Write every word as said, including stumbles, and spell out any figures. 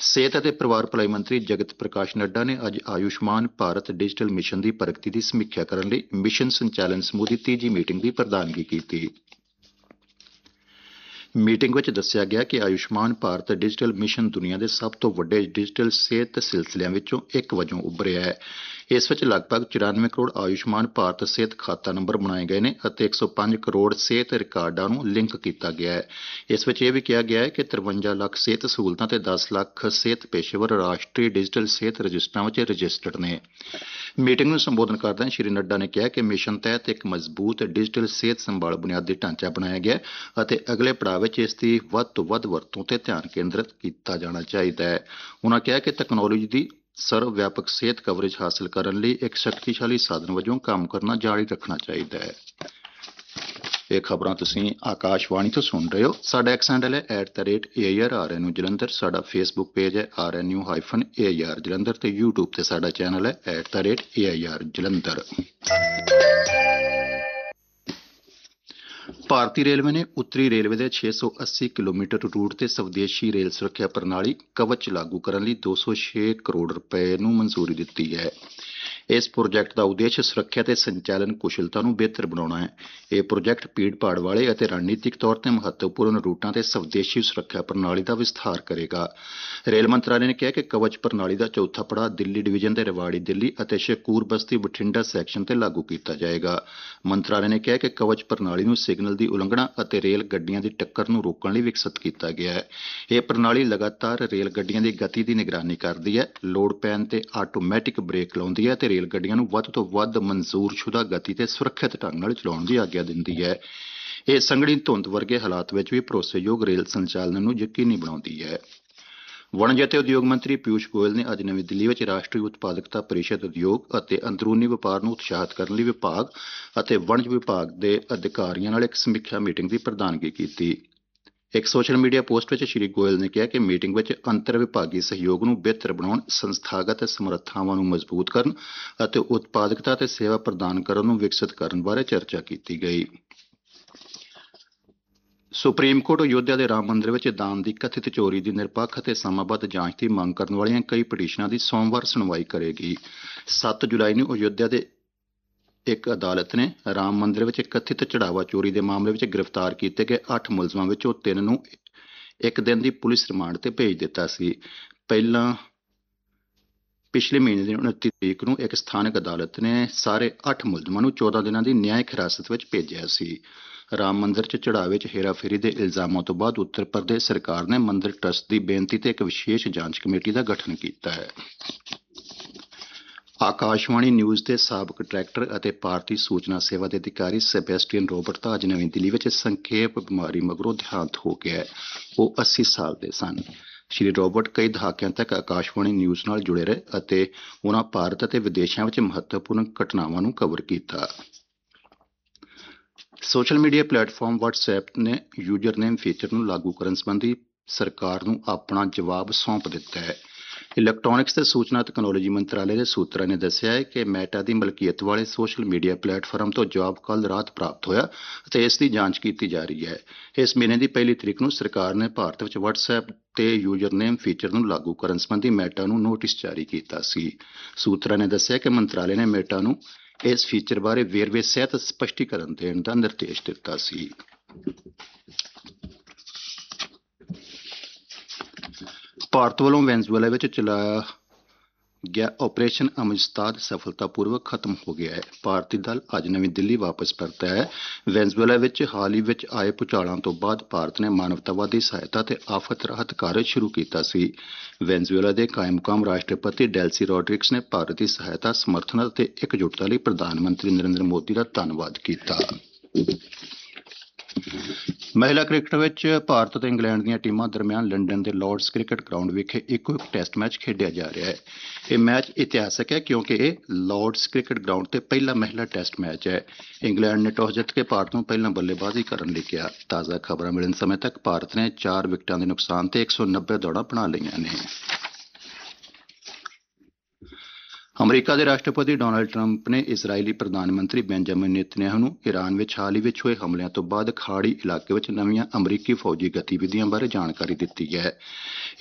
ਸਿਹਤ ਅਤੇ ਪਰਿਵਾਰ ਭਲਾਈ ਮੰਤਰੀ ਜਗਤ ਪ੍ਰਕਾਸ਼ ਨੱਡਾ ਨੇ ਅੱਜ ਆਯੁਸ਼ਮਾਨ ਭਾਰਤ ਡਿਜੀਟਲ ਮਿਸ਼ਨ ਦੀ ਪ੍ਰਗਤੀ ਦੀ ਸਮੀਖਿਆ ਕਰਨ ਲਈ ਮਿਸ਼ਨ ਸੰਚਾਲਨ ਸਮੂਹ ਦੀ ਤੀਜੀ ਮੀਟਿੰਗ ਦੀ ਪ੍ਰਧਾਨਗੀ ਕੀਤੀ। ਮੀਟਿੰਗ ਵਿੱਚ ਦੱਸਿਆ ਗਿਆ ਕਿ ਆਯੁਸ਼ਮਾਨ ਭਾਰਤ ਡਿਜੀਟਲ ਮਿਸ਼ਨ ਦੁਨੀਆ ਦੇ ਸਭ ਤੋਂ ਵੱਡੇ ਡਿਜੀਟਲ ਸਿਹਤ ਸਿਲਸਿਲਿਆਂ ਵਿੱਚੋਂ ਇੱਕ ਵਜੋਂ ਉੱਭਰਿਆ ਹੈ। ਇਸ ਵਿੱਚ ਲਗਭਗ ਚੁਰਾਨਵੇਂ ਕਰੋੜ ਆਯੁਸ਼ਮਾਨ ਭਾਰਤ ਸਿਹਤ ਖਾਤਾ ਨੰਬਰ ਬਣਾਏ ਗਏ ਨੇ ਅਤੇ ਇੱਕ ਸੌ ਪੰਜ ਕਰੋੜ ਸਿਹਤ ਰਿਕਾਰਡਾਂ ਨੂੰ ਲਿੰਕ ਕੀਤਾ ਗਿਆ ਹੈ। ਇਸ ਵਿੱਚ ਇਹ ਵੀ ਕਿਹਾ ਗਿਆ ਹੈ ਕਿ ਤਰਵੰਜਾ ਲੱਖ ਸਿਹਤ ਸਹੂਲਤਾਂ ਤੇ ਦਸ ਲੱਖ ਸਿਹਤ ਪੇਸ਼ੇਵਰ ਰਾਸ਼ਟਰੀ ਡਿਜੀਟਲ ਸਿਹਤ ਰਜਿਸਟਰਾਂ ਵਿੱਚ ਰਜਿਸਟਰਡ ਨੇ। ਮੀਟਿੰਗ ਨੂੰ ਸੰਬੋਧਨ ਕਰਦਿਆਂ ਸ਼੍ਰੀ ਨੱਡਾ ਨੇ ਕਿਹਾ ਕਿ ਮਿਸ਼ਨ ਤਹਿਤ ਇੱਕ ਮਜ਼ਬੂਤ ਡਿਜੀਟਲ ਸਿਹਤ ਸੰਭਾਲ ਬੁਨਿਆਦੀ ਢਾਂਚਾ ਬਣਾਇਆ ਗਿਆ ਅਤੇ ਅਗਲੇ ਪੜਾਅ ਵਿੱਚ ਇਸ ਦੀ ਵੱਧ ਤੋਂ ਵੱਧ ਵਰਤੋਂ ਤੇ ਧਿਆਨ ਕੇਂਦਰਿਤ ਕੀਤਾ ਜਾਣਾ ਚਾਹੀਦਾ ਹੈ। ਉਨ੍ਹਾਂ ਕਿਹਾ ਕਿ ਤਕਨਾਲੋਜੀ ਦੀ ਸਰਵ ਵਿਆਪਕ ਸਿਹਤ ਕਵਰੇਜ ਹਾਸਲ ਕਰਨ ਲਈ ਇੱਕ ਸ਼ਕਤੀਸ਼ਾਲੀ ਸਾਧਨ ਵਜੋਂ ਕੰਮ ਕਰਨਾ ਜਾਰੀ ਰੱਖਣਾ ਚਾਹੀਦਾ ਹੈ। ਇਹ ਖਬਰਾਂ ਤੁਸੀਂ ਆਕਾਸ਼ਵਾਣੀ ਤੋਂ ਸੁਣ ਰਹੇ ਹੋ। ਸਾਡਾ ਐਕਸ ਹੈਂਡਲ ਹੈ at the rate A I R R N U Jalandhar. ਸਾਡਾ ਫੇਸਬੁੱਕ ਪੇਜ ਹੈ R N U hyphen A I R Jalandhar ਤੇ ਯੂਟਿਊਬ ਤੇ ਸਾਡਾ ਚੈਨਲ ਹੈ at the rate A I R Jalandhar. Bharatiya railway ਨੇ ਉੱਤਰੀ ਰੇਲਵੇ ਦੇ ਛੇ ਸੌ ਅੱਸੀ ਕਿਲੋਮੀਟਰ ਰੂਟ ਤੇ ਸਵਦੇਸ਼ੀ ਰੇਲ ਸੁਰੱਖਿਆ ਪ੍ਰਣਾਲੀ ਕਵਚ ਲਾਗੂ ਕਰਨ ਲਈ ਦੋ ਸੌ ਛੇ ਕਰੋੜ ਰੁਪਏ ਨੂੰ ਮਨਜ਼ੂਰੀ ਦਿੱਤੀ ਹੈ। ਇਸ ਪ੍ਰੋਜੈਕਟ ਦਾ ਉਦੇਸ਼ ਸੁਰੱਖਿਆ ਤੇ ਸੰਚਾਲਨ ਕੁਸ਼ਲਤਾ ਨੂੰ ਬਿਹਤਰ ਬਣਾਉਣਾ ਹੈ। ਇਹ ਪ੍ਰੋਜੈਕਟ ਭੀੜ ਭਾੜ ਵਾਲੇ ਅਤੇ ਰਣਨੀਤਿਕ ਤੌਰ ਤੇ ਮਹੱਤਵਪੂਰਨ ਰੂਟਾਂ ਤੇ ਸਵਦੇਸ਼ੀ ਸੁਰੱਖਿਆ ਪ੍ਰਣਾਲੀ ਦਾ ਵਿਸਥਾਰ ਕਰੇਗਾ। ਰੇਲ ਮੰਤਰਾਲੇ ਨੇ ਕਿਹਾ ਕਿ ਕਵਚ ਪ੍ਰਣਾਲੀ ਦਾ ਚੌਥਾ ਪੜਾਅ ਦਿੱਲੀ ਡਿਵੀਜ਼ਨ ਦੇ ਰੇਵਾੜੀ ਦਿੱਲੀ ਅਤੇ ਸ਼ਕੂਰ ਬਸਤੀ ਬਠਿੰਡਾ ਸੈਕਸ਼ਨ ਤੇ ਲਾਗੂ ਕੀਤਾ ਜਾਏਗਾ। ਮੰਤਰਾਲੇ ਨੇ ਕਿਹਾ ਕਿ ਕਵਚ ਪ੍ਰਣਾਲੀ ਨੂੰ ਸਿਗਨਲ ਦੀ ਉਲੰਘਣਾ ਅਤੇ ਰੇਲ ਗੱਡੀਆਂ ਦੀ ਟੱਕਰ ਨੂੰ ਰੋਕਣ ਲਈ ਵਿਕਸਿਤ ਕੀਤਾ ਗਿਆ ਹੈ। ਇਹ ਪ੍ਰਣਾਲੀ ਲਗਾਤਾਰ ਰੇਲ ਗੱਡੀਆਂ ਦੀ ਗਤੀ ਦੀ ਨਿਗਰਾਨੀ ਕਰਦੀ ਹੈ, ਲੋੜ ਪੈਣ ਤੇ ਆਟੋਮੈਟਿਕ ਬ੍ਰੇਕ ਲਾਉਂਦੀ ਹੈ ਤੇ ਰੇਲ ਗੱਡੀਆਂ ਨੂੰ ਵੱਧ ਤੋਂ ਵੱਧ ਮਨਜ਼ੂਰਸ਼ੁਦਾ ਗਤੀ ਤੇ ਸੁਰੱਖਿਅਤ ਢੰਗ ਨਾਲ ਚਲਾਉਣ ਦੀ ਆਗਿਆ ਦਿੰਦੀ ਹੈ। ਇਹ ਸੰਘਣੀ ਧੁੰਦ ਵਰਗੇ ਹਾਲਾਤ ਵਿੱਚ ਵੀ ਭਰੋਸੇਯੋਗ ਰੇਲ ਸੰਚਾਲਨ ਨੂੰ ਯਕੀਨੀ ਬਣਾਉਂਦੀ ਹੈ। ਵਣਜ ਅਤੇ ਉਦਯੋਗ ਮੰਤਰੀ ਪਿਊਸ਼ ਗੋਇਲ ਨੇ ਅੱਜ ਨਵੀਂ ਦਿੱਲੀ ਵਿੱਚ ਰਾਸ਼ਟਰੀ ਉਤਪਾਦਕਤਾ ਪਰਿਸ਼ਦ ਉਦਯੋਗ ਅਤੇ ਅੰਦਰੂਨੀ ਵਪਾਰ ਨੂੰ ਉਤਸ਼ਾਹਿਤ ਕਰਨ ਲਈ ਵਿਭਾਗ ਅਤੇ ਵਣਜ ਵਿਭਾਗ ਦੇ ਅਧਿਕਾਰੀਆਂ ਨਾਲ ਇੱਕ ਸਮੀਖਿਆ ਮੀਟਿੰਗ ਦੀ ਪ੍ਰਧਾਨਗੀ ਕੀਤੀ। ਇੱਕ ਸੋਸ਼ਲ ਮੀਡੀਆ ਪੋਸਟ ਵਿੱਚ ਸ਼੍ਰੀ ਗੋਇਲ ਨੇ ਕਿਹਾ ਕਿ ਮੀਟਿੰਗ ਵਿੱਚ ਅੰਤਰ ਵਿਭਾਗੀ ਸਹਿਯੋਗ ਨੂੰ ਬਿਹਤਰ ਬਣਾਉਣ, ਸੰਸਥਾਗਤ ਸਮਰੱਥਾਵਾਂ ਨੂੰ ਮਜ਼ਬੂਤ ਕਰਨ ਅਤੇ ਉਤਪਾਦਕਤਾ ਤੇ ਸੇਵਾ ਪ੍ਰਦਾਨ ਕਰਨ ਨੂੰ ਵਿਕਸਿਤ ਕਰਨ ਬਾਰੇ ਚਰਚਾ ਕੀਤੀ ਗਈ। ਸੁਪਰੀਮ ਕੋਰਟ ਅਯੋਧਿਆ ਦੇ ਰਾਮ ਮੰਦਿਰ ਵਿੱਚ ਦਾਨ ਦੀ ਕਥਿਤ ਚੋਰੀ ਦੀ ਨਿਰਪੱਖ ਅਤੇ ਸਮਾਬੱਧ ਜਾਂਚ ਦੀ ਮੰਗ ਕਰਨ ਵਾਲੀਆਂ ਕਈ ਪਟੀਸ਼ਨਾਂ ਦੀ ਸੋਮਵਾਰ ਸੁਣਵਾਈ ਕਰੇਗੀ। ਸੱਤ ਜੁਲਾਈ ਨੂੰ ਅਯੋਧਿਆ ਦੇ ਇੱਕ ਅਦਾਲਤ ਨੇ ਰਾਮ ਮੰਦਿਰ ਵਿੱਚ ਕਥਿਤ ਚੜਾਵਾ ਚੋਰੀ ਦੇ ਮਾਮਲੇ ਵਿੱਚ ਗ੍ਰਿਫਤਾਰ ਕੀਤੇ ਗਏ ਅੱਠ ਮੁਲਜ਼ਮਾਂ ਵਿੱਚੋਂ ਤਿੰਨ ਨੂੰ ਇੱਕ ਦਿਨ ਦੀ ਪੁਲਿਸ ਰਿਮਾਂਡ ਤੇ ਭੇਜ ਦਿੱਤਾ ਸੀ। ਪਹਿਲਾਂ ਪਿਛਲੇ ਮਹੀਨੇ ਦੀ ਉਨੱਤੀ ਤਰੀਕ ਨੂੰ ਇੱਕ ਸਥਾਨਕ ਅਦਾਲਤ ਨੇ ਸਾਰੇ ਅੱਠ ਮੁਲਜ਼ਮਾਂ ਨੂੰ ਚੌਦਾਂ ਦਿਨਾਂ ਦੀ ਨਿਆਇਕ ਹਿਰਾਸਤ ਵਿੱਚ ਭੇਜਿਆ ਸੀ। ਰਾਮ ਮੰਦਿਰ 'ਚ ਚੜਾਵੇ 'ਚ ਹੇਰਾਫੇਰੀ ਦੇ ਇਲਜ਼ਾਮਾਂ ਤੋਂ ਬਾਅਦ ਉੱਤਰ ਪ੍ਰਦੇਸ਼ ਸਰਕਾਰ ਨੇ ਮੰਦਿਰ ਟਰੱਸਟ ਦੀ ਬੇਨਤੀ ਤੇ ਇੱਕ ਵਿਸ਼ੇਸ਼ ਜਾਂਚ ਕਮੇਟੀ ਦਾ ਗਠਨ ਕੀਤਾ ਹੈ। ਆਕਾਸ਼ਵਾਣੀ ਨਿਊਜ਼ ਦੇ ਸਾਬਕ ਡਾਇਰੈਕਟਰ ਅਤੇ ਭਾਰਤੀ ਸੂਚਨਾ ਸੇਵਾ ਦੇ ਅਧਿਕਾਰੀ ਸੈਬੈਸਟੀਅਨ ਰੋਬਰਟ ਦਾ ਅੱਜ ਨਵੀਂ ਦਿੱਲੀ ਵਿੱਚ ਸੰਖੇਪ ਬਿਮਾਰੀ ਮਗਰੋਂ ਦੇਹਾਂਤ ਹੋ ਗਿਆ ਹੈ। ਉਹ ਅੱਸੀ ਸਾਲ ਦੇ ਸਨ। ਸ਼੍ਰੀ ਰੋਬਰਟ ਕਈ ਦਹਾਕਿਆਂ ਤੱਕ ਆਕਾਸ਼ਵਾਣੀ ਨਿਊਜ਼ ਨਾਲ ਜੁੜੇ ਰਹੇ ਅਤੇ ਉਹਨਾਂ ਭਾਰਤ ਅਤੇ ਵਿਦੇਸ਼ਾਂ ਵਿੱਚ ਮਹੱਤਵਪੂਰਨ ਘਟਨਾਵਾਂ ਨੂੰ ਕਵਰ ਕੀਤਾ। ਸੋਸ਼ਲ ਮੀਡੀਆ ਪਲੇਟਫਾਰਮ ਵਟਸਐਪ ਨੇ ਯੂਜ਼ਰ ਨੇਮ ਫੀਚਰ ਨੂੰ ਲਾਗੂ ਕਰਨ ਸੰਬੰਧੀ ਸਰਕਾਰ ਨੂੰ ਆਪਣਾ ਜਵਾਬ ਸੌਂਪ ਦਿੱਤਾ ਹੈ। ਇਲੈਕਟ੍ਰੋਨਿਕਸ ਤੇ ਸੂਚਨਾ ਤਕਨਾਲੋਜੀ ਮੰਤਰਾਲੇ ਦੇ ਸੂਤਰਾਂ ਨੇ ਦੱਸਿਆ ਹੈ ਕਿ ਮੈਟਾ ਦੀ ਮਲਕੀਅਤ ਵਾਲੇ ਸੋਸ਼ਲ ਮੀਡੀਆ ਪਲੇਟਫਾਰਮ ਤੋਂ ਜਵਾਬ ਕੱਲ੍ਹ ਰਾਤ ਪ੍ਰਾਪਤ ਹੋਇਆ ਅਤੇ ਇਸ ਦੀ ਜਾਂਚ ਕੀਤੀ ਜਾ ਰਹੀ ਹੈ। ਇਸ ਮਹੀਨੇ ਦੀ ਪਹਿਲੀ ਤਰੀਕ ਨੂੰ ਸਰਕਾਰ ਨੇ ਭਾਰਤ ਵਿੱਚ ਵਟਸਐਪ ਤੇ ਯੂਜ਼ਰ ਨੇਮ ਫੀਚਰ ਨੂੰ ਲਾਗੂ ਕਰਨ ਸੰਬੰਧੀ ਮੈਟਾ ਨੂੰ ਨੋਟਿਸ ਜਾਰੀ ਕੀਤਾ ਸੀ। ਸੂਤਰਾਂ ਨੇ ਦੱਸਿਆ ਕਿ ਮੰਤਰਾਲੇ ਨੇ ਮੈਟਾ ਨੂੰ ਇਸ ਫੀਚਰ ਬਾਰੇ ਵੇਰਵੇ ਸਹਿਤ ਸਪਸ਼ਟੀਕਰਨ ਦੇਣ ਦਾ ਨਿਰਦੇਸ਼ ਦਿੱਤਾ ਸੀ। ਭਾਰਤ ਵੱਲੋਂ ਵੈਨਜ਼ੂਏਲਾ ਵਿੱਚ ਚਲਾਇਆ ਗਿਆ ਆਪਰੇਸ਼ਨ ਅਮਜਤਾਦ ਸਫਲਤਾਪੂਰਵਕ ਖਤਮ ਹੋ ਗਿਆ ਹੈ। ਭਾਰਤੀ ਦਲ ਅੱਜ ਨਵੀਂ ਦਿੱਲੀ ਵਾਪਸ ਪਰਤਿਆ ਹੈ। ਵੈਨਜ਼ੂਏਲਾ ਵਿੱਚ ਹਾਲ ਹੀ ਵਿੱਚ ਆਏ ਭੁਚਾਲਾਂ ਤੋਂ ਬਾਅਦ ਭਾਰਤ ਨੇ ਮਾਨਵਤਾਵਾਦੀ ਸਹਾਇਤਾ ਤੇ ਆਫਤ ਰਾਹਤ ਕਾਰਜ ਸ਼ੁਰੂ ਕੀਤਾ ਸੀ। ਵੈਨਜ਼ੂਏਲਾ ਦੇ ਕਾਇਮ ਮੁਕਾਮ ਰਾਸ਼ਟਰਪਤੀ ਡੈਲਸੀ ਰੋਡਰਿਗਸ ਨੇ ਭਾਰਤ ਦੀ ਸਹਾਇਤਾ, ਸਮਰਥਨ ਅਤੇ ਇਕਜੁੱਟਤਾ ਲਈ ਪ੍ਰਧਾਨ ਮੰਤਰੀ ਨਰਿੰਦਰ ਮੋਦੀ ਦਾ ਧੰਨਵਾਦ ਕੀਤਾ। ਮਹਿਲਾ ਕ੍ਰਿਕਟ ਵਿੱਚ ਭਾਰਤ ਅਤੇ ਇੰਗਲੈਂਡ ਦੀਆਂ ਟੀਮਾਂ ਦਰਮਿਆਨ ਲੰਡਨ ਦੇ ਲਾਰਡਸ ਕ੍ਰਿਕਟ ਗਰਾਊਂਡ ਵਿਖੇ ਇੱਕੋ ਇੱਕ ਟੈਸਟ ਮੈਚ ਖੇਡਿਆ ਜਾ ਰਿਹਾ ਹੈ। ਇਹ ਮੈਚ ਇਤਿਹਾਸਕ ਹੈ ਕਿਉਂਕਿ ਇਹ ਲਾਰਡਸ ਕ੍ਰਿਕਟ ਗਰਾਊਂਡ ਤੇ ਪਹਿਲਾ ਮਹਿਲਾ ਟੈਸਟ ਮੈਚ ਹੈ। ਇੰਗਲੈਂਡ ਨੇ ਟਾਸ ਜਿੱਤ ਕੇ ਭਾਰਤ ਨੂੰ ਪਹਿਲਾਂ ਬੱਲੇਬਾਜ਼ੀ ਕਰਨ ਲਈ ਕਿਹਾ। ਤਾਜ਼ਾ ਖਬਰਾਂ ਮਿਲਣ ਸਮੇਂ ਤੱਕ ਭਾਰਤ ਨੇ ਚਾਰ ਵਿਕਟਾਂ ਦੇ ਨੁਕਸਾਨ ਤੇ ਇੱਕ ਸੌ ਨੱਬੇ ਦੌੜਾਂ ਬਣਾ ਲਈਆਂ ਨੇ। ਅਮਰੀਕਾ ਦੇ ਰਾਸ਼ਟਰਪਤੀ ਡੋਨਾਲਡ ਟਰੰਪ ਨੇ ਇਜ਼ਰਾਈਲੀ ਪ੍ਰਧਾਨ ਮੰਤਰੀ ਬੈਂਜਾਮਿਨ ਨੇਤਨਯਾਹੂ ਨੂੰ ਇਰਾਨ ਵਿੱਚ ਹਾਲ ਹੀ ਵਿੱਚ ਹੋਏ ਹਮਲਿਆਂ ਤੋਂ ਬਾਅਦ ਖਾੜੀ ਇਲਾਕੇ ਵਿੱਚ ਨਵੀਆਂ ਅਮਰੀਕੀ ਫੌਜੀ ਗਤੀਵਿਧੀਆਂ ਬਾਰੇ ਜਾਣਕਾਰੀ ਦਿੱਤੀ ਹੈ।